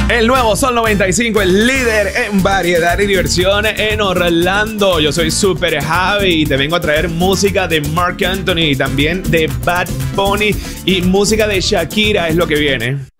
El nuevo Sol 95, el líder en variedad y diversión en Orlando. Yo soy Super Javi y te vengo a traer música de Marc Anthony y también de Bad Bunny y música de Shakira es lo que viene.